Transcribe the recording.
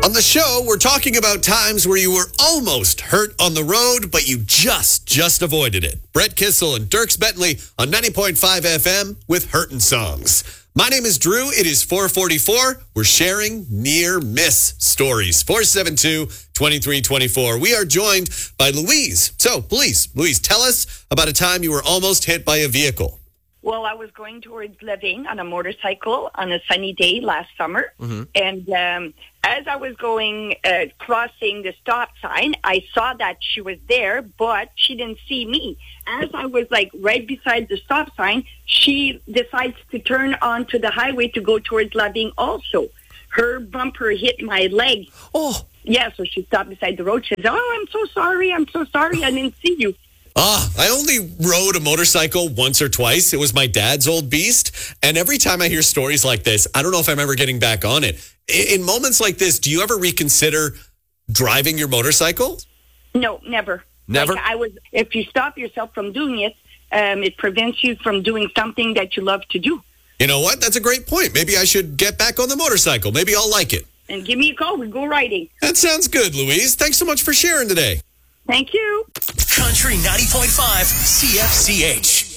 On the show, we're talking about times where you were almost hurt on the road, but you just avoided it. Brett Kissel and Dierks Bentley on 90.5 FM with Hurtin' Songs. My name is Drew. It is 4:44. We're sharing near-miss stories. 472-2324. We are joined by Louise. So, please, Louise, tell us about a time you were almost hit by a vehicle. Well, I was going towards Living on a motorcycle on a sunny day last summer. And as I was going, crossing the stop sign, I saw that she was there, but she didn't see me. As I was right beside the stop sign, she decides to turn onto the highway to go towards Living also. Her bumper hit my leg. Oh. Yeah, so she stopped beside the road. She says, I'm so sorry. I didn't see you. I only rode a motorcycle once or twice. It was my dad's old beast. And every time I hear stories like this, I don't know if I'm ever getting back on it. In moments like this, do you ever reconsider driving your motorcycle? No, never. Never? If you stop yourself from doing it, it prevents you from doing something that you love to do. You know what? That's a great point. Maybe I should get back on the motorcycle. Maybe I'll like it. And give me a call. We go riding. That sounds good, Louise. Thanks so much for sharing today. Thank you. Country 90.5 CFCH.